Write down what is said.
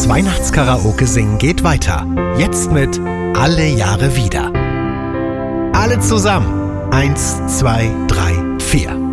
Weihnachtskaraoke singen geht weiter. Jetzt mit Alle Jahre wieder. Alle zusammen. 1, 2, 3, 4.